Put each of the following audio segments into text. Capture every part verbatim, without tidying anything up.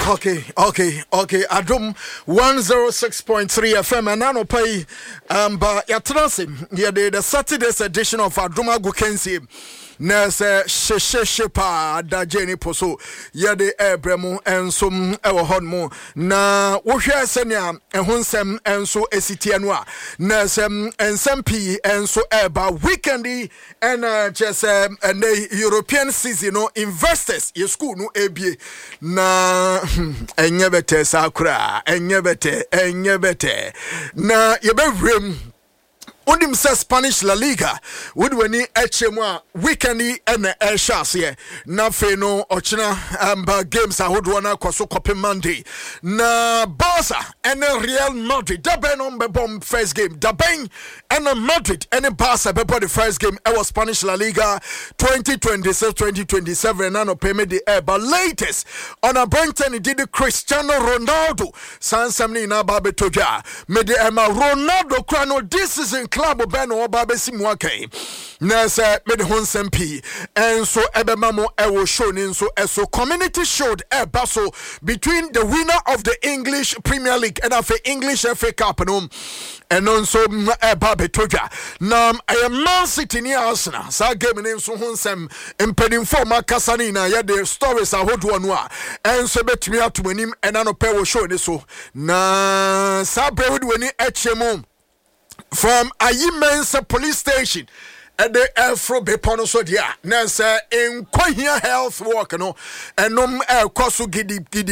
Okay, okay, okay. Adum one oh six point three F M and nano pay um ba yatrasim. Yeah, the Saturday's edition of Aduma Gukensi. Nese sheshe pa da jeni poso yede ebremu enso ewo honmo na wohwe senia ehonsem enso esitie no a nese ensem pi enso eba weekendi and just um the European season no investors ye school no ebie na enye bete sakura enye bete enye bete na yebewrem Unim sa Spanish La Liga would weni echemwa weekendi ene elshase na fe no ochina amba games ahodwana kwaso kope Monday na Barca ene Real Madrid daben on bebom first game daben ene Madrid ene Barca bebo the first game ewa Spanish La Liga twenty twenty-six twenty twenty-seven nano peme the air but latest on a Brenton did Cristiano Ronaldo sansamni na babe toja me the Emma Ronaldo crano this season club ben o ba besi mu akai na se me de honsem pi enso ebema mo e wo show ni nso eso community showed e baso between the winner of the English Premier League and of the English F A Cup no and also e ba betoja na I Man City ni Arsenal sa game ni nso honsem impeding for makasani na ya the stories ahodo no a enso betumi atomanim enano pe wo show ni so na sa brewed weni echemu from Ayimensa police station at the Afro Bepono Sodia. Nasa in Kohia health work no and no air kosu gidi gidi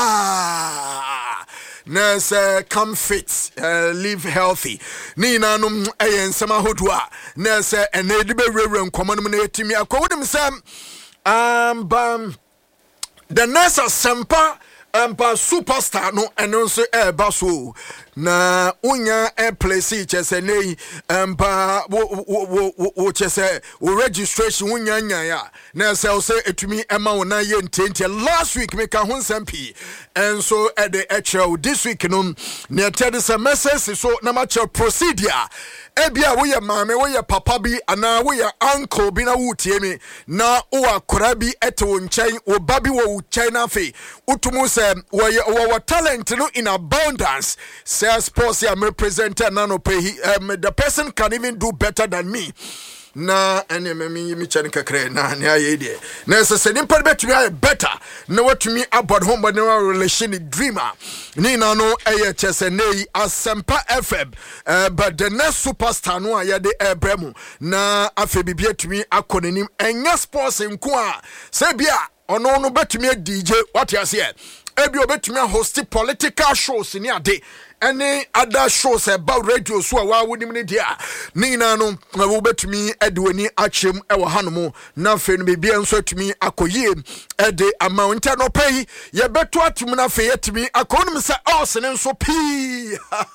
pa. Nasa come fit, uh, live healthy. Nina num ayen sama hodwa. Nasa and edibe reverend common to me. I called him Sam um bam the Nasa Sampa Ampa superstar no and also air basso na unya air place chese nei ampa wo chese wo registration unya nya ya na say say etumi ema wo na ye ntenti last week me ka honsam pi and so at the actual this week no na tell the message so na ma procedure ebia wo ye mame wo ye papa bi ana wo ye uncle bi na wo tie me na wo akora bi ete wo nchen wo ba bi wo nchen na fe utumu se wo wo talent no in abundance say sports ya me presenter na no pay um, the person can even do better than me na ene me me mi chane kakre na ne aye de na se se nimpa betumi aye better na watumi abod home but no relation dreamer ni na no eye chese nei Asempa F M uh, but the next superstar no aye de ebremu na afe bibia tumi akonenim enya sports nko a se bia ono no betumi D J what you say ebi obetumi host political shows ni ade any other shows about radio so wa wonim ne dia nina no wo betumi edweni achem e wo hanom na fe no bibia nso atumi akoyie e de amount no pay ye beto atum na fe yetumi akonim se Arsenal nso pi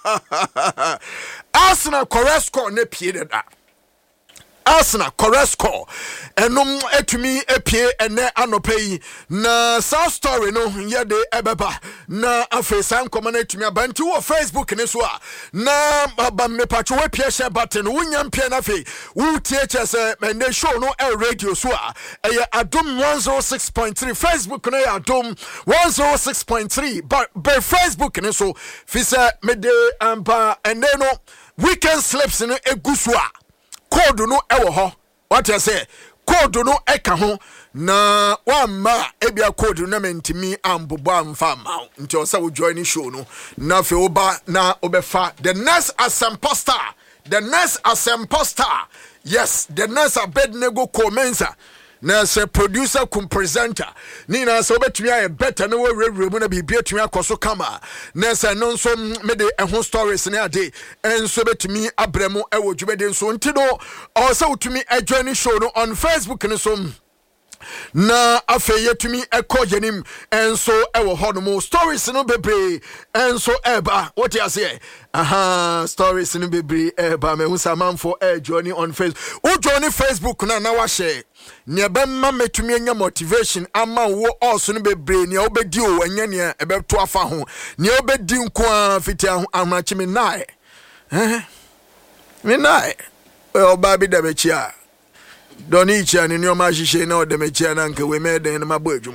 Arsenal correct score ne pie de da Arsenal correct score enum etumi epie ene anopai na sa story no ye de ebeba na afesan komana etumi abanti wo Facebook ne so a na ba me pacho we pie share button wunyam pie na fe wu tie chese ene show no e radio so a eye Adum one oh six point three Facebook no ya Adum one oh six point three but by Facebook ne so fi se me de ampa ene no weekend slips no egusu a code no ewo ho what you say code no eka ho na wamma ebia code no mentimi ambobo amfa ma nti o say wo join show no na fe oba na obefa the next Asempa star the next Asempa star yes the next Abednego Comenza na se producer kum presenter ni na se obetumi aye better na we rewremu na bibia tumi akoso kama na se no nso me de ehon stories na ade enso betumi abremu ewo dwumede nso ntido o se utumi adwani show no on Facebook ne so na afeyetumi ekojenim enso ewo hono stories no bebre enso eba what you say aha stories no bebre eba me husamanfo e journey on Facebook o journey Facebook na na wa share ne bemma metumi anya motivation ama wo also no bebre ne obedi o anya ne ebeto afa ho ne obedi nko a fiti amachi me nai eh me nai o baby da bechia Doni cha ni nyoma hihye na odemechia na nke we mede na mabo adwuma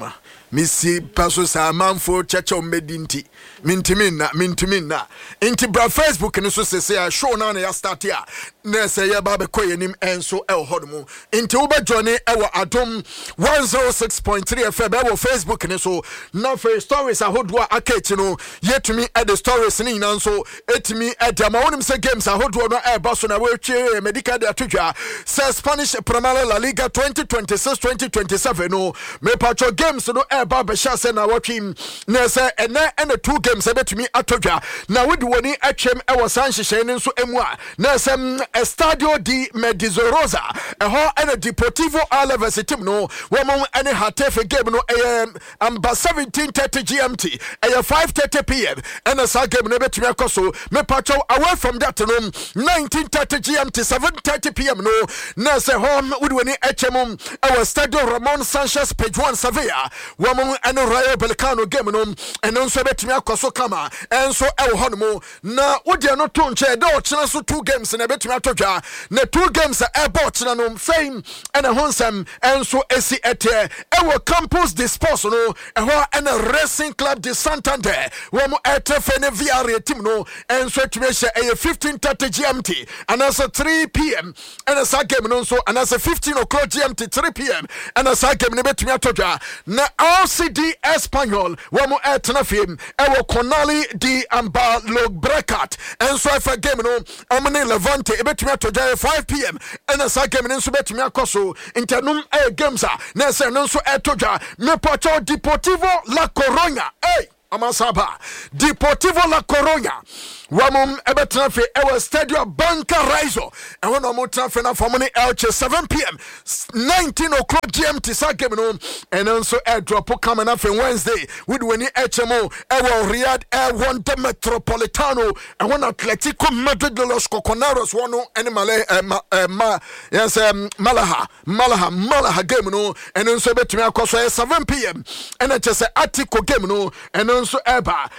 Missy Paso Samanfo Chacho Medinti. Mintimina, Mintimina. Inti bra Facebook and so say show nana ya start here. Nese ya babe koye nim enso el hodmu. Inti uba johnny ewa adom one oh six point three F M ewa Facebook and so na for stories a hodwa akech no yet to me at the stories ni nanso et me at the maonim se games a hodwa no e baso na we che medical de atwa se Spanish Premier La Liga twenty twenty-six twenty twenty-seven no me pacho games no e ba be sha se na watchim na se ene ene two games e betumi atodwa na wodi woni atwem e wasan hyehye ne nso emu a na se Estadio di Medizorosa e ho ene Deportivo Alaves team no wo mo ene Hatafe game no e amba seventeen thirty G M T e five thirty P M ene sa game no betumi akoso me pacho away from that no nineteen thirty G M T seven thirty P M no na se home wodi woni atwem e was Estadio Ramon Sanchez page one Sevilla wo mo ene Rayo Vallecano game no ene nso betumi akoso kama enso e ho no na wodi no to nche de o chena so two games na betumi atodwa na two games e bo chena no fame ene honsem enso esi ete e wo Campos de Sports no e ho ene Racing Club de Santander wo mo etefe ne V R team no enso etumi hye e fifteen thirty G M T and as three P M ene sa game no so and as fifteen o'clock G M T three P M ene sa game ne betumi atodwa na R C D Espanyol wo mo etena fim e wo Conali di Amba Llobregat enso efa game no omne Levante e betumi atodwa five P M ene sa game ne so betumi akoso internum e games a na se no so etodwa me Porto Deportivo La Coruña hey Amasaba Deportivo La Coruña Wamum ebetrafe ewa Stadio Banca Raizo and when I'm trafe na for money Elche seven P M nineteen o'clock G M T sa game no and also airdrop coming up on Wednesday with when H M O ewa Riyadh Air one de Metropolitano and when Atletico Madrid de los Coconaros one and Malay uh, ma yes um, Malaha Malaha Malaha game no and also between akoso seven P M and it's just Atiko game no and also eba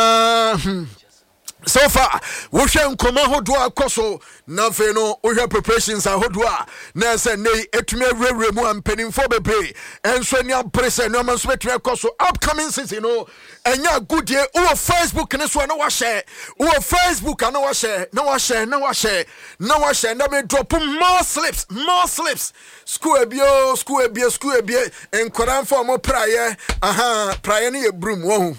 na so far we hwe nkoma hodwa akoso na fe no we hwe preparations ahodwa na se nei etumi awrewre mu ampanimfo bebre enso ni amprese no man so betumi akoso upcoming season no enya goodie o Facebook ne so na wa share o Facebook na wa share na wa share na wa share na wa share na me drop more slips more slips school ebio school ebio school ebio enkoran for mo prayer aha prayer ne ebrum wo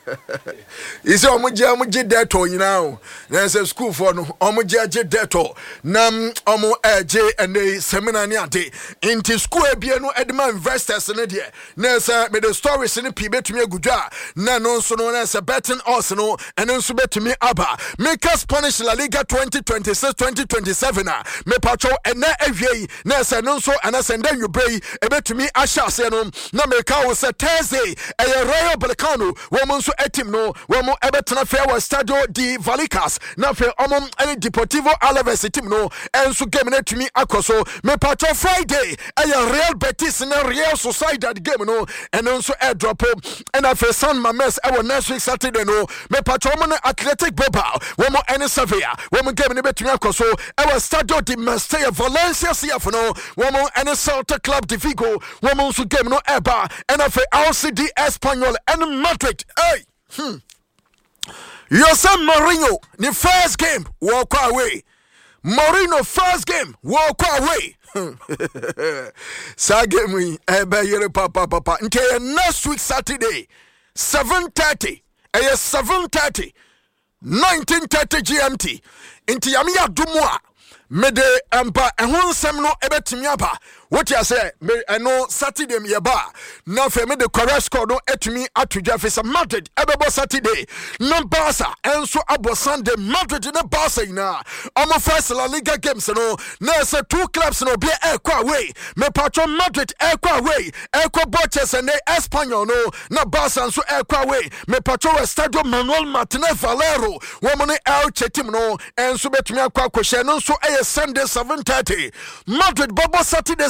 ise omuje omuje deto nyina na se school for no omuje age deto nam omo age ene seminar ne ade inti school ebie no edman investors ne de na se me the stories ne pi betumi agudwa na no so no na se betting us no ene nso betumi aba make us Spanish La Liga twenty twenty-six twenty twenty-seven a me patcho ene awie na se no so ana se ndan yubrei ebetumi ahya se no na me ka wo se Thursday e Rayo Vallecano wo mo nso etim no wo mo ebetena fe wa Stadio di Vallecas na fe omom ene Deportivo Alaves team no enso game na tumi akoso me patcho Friday e Real Betis na Real Sociedad game no ene nso airdrop ena fe San Mamés e wo next week Saturday no me patcho mo Athletic Bilbao wo mo ene Sevilla wo mo game ne betumi akoso e wa Stadio di Mestalla Valencia C F no wo mo ene Celta Club de Vigo wo mo nso game no eba ena fe R C D Espanyol and Madrid hey hmm Jose Mourinho the first game walk away Mourinho first game walk away sa game we eba yere papa papa nke next week Saturday seven thirty eh seven thirty nineteen thirty G M T inti yami adumu a mede ampa ehon nsem no ebetimi aba what you say me eno Saturday me ba na fe me the correct score no etumi atudwa fe Madrid ebebo Saturday no Barca enso abo Sunday Madrid ne Barca ina omo first La Liga games no na say two clubs no be ekwa away me patro Madrid ekwa away ekwa Boches and Espanyol no na Barca enso ekwa away me patro Estadio Manuel Martinez Valero wo mo ne Elche team no enso betumi akwa kwhye no so e Sunday seven thirty Madrid bobo Saturday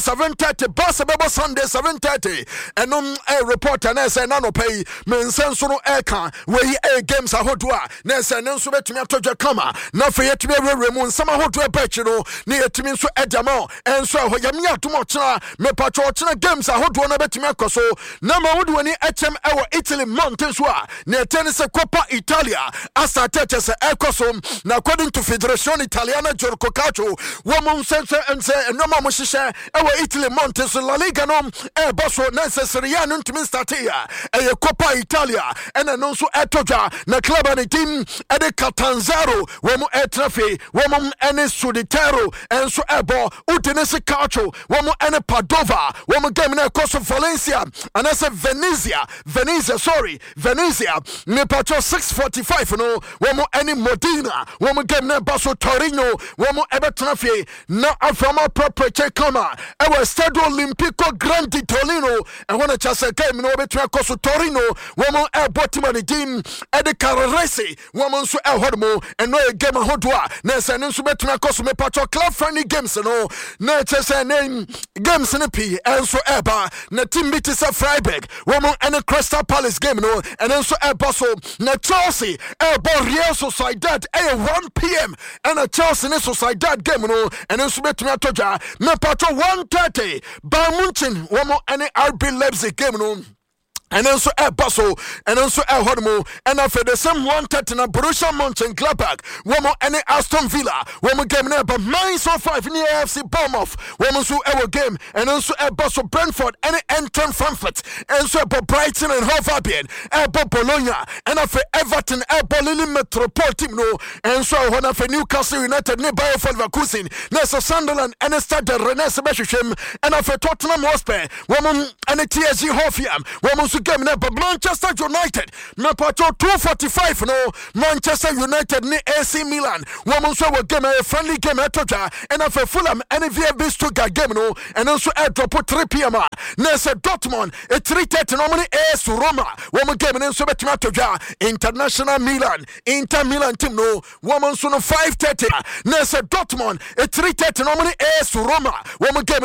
seven thirty. Barcelona Sunday seven thirty. And um a reporter na say na no pay men senso no e kan we e games ahodua na say ne nso betumi atodwa kama na fe yetumi rere mu nsama ahodua bachi no na yetumi nso edama enso ho yam ya tomo chena me pacho chena games ahodua na betumi akoso na ma wodi wani hm ewo Italy mountain so a na tennis Coppa Italia asa tete se ekoso na according to Federazione Italiana Giorgio Calcio woman sense ense no ma mo hihye ewo Italy mountain so La Liga no e boso na Serie A no ntimi start ya e Coppa Italia ena no so etodwa na club and team e de Catanzaro woman etrafe woman ene Suditero enso ebo Udinese Calcio woman ene Padova woman game na ekoso Valencia anase Venezia Venezia sorry Venezia ne pacho six forty-five no womo any Modena womo game na baso Torino womo ebetrafe na afama property kama ewe Stadio Olimpico Grande Torino e wona chase game no betua koso Torino womo e Botimani din e de Carrarese womo nso e hodmo e no e game hodwa na se nso betua koso me pacho club friendly games no na chase name games ne pi enso eba na team meet is Freiburg womo any Crystal Palace game no and enso e baso na Chelsea e bo Real Sociedad e one p m and a Chelsea ne Sociedad game no and enso betumi atodwa me pato one thirty Bayern Munich womo any R B Leipzig game no and also a Basso, and also a Hodmo, and after the same one thirty na Borussia Mönchengladbach, woman any Aston Villa, woman game never Mainz oh five in the A F C Bournemouth, woman so our game, and also a Basso Brentford, any Eintracht Frankfurt, and so about Brighton and Hove Albion, about Bologna, and after Everton, about Lille Metropolitan, no, and so one after Newcastle United, nearby for Leverkusen, Nessa Sunderland, and a starter Rennes Besham, and after Tottenham Hotspur, woman and a T S G Hoffenheim, woman so game na Manchester United na pato two forty-five no Manchester United ni A C Milan woman so we game a friendly game etoja and after Fulham and V F B Stuttgart game no and also air drop three p m na se Dortmund e three thirty no money A S Roma woman game na so betima toja International Milan Inter Milan team no woman so no five thirty na se Dortmund e three thirty no money A S Roma woman game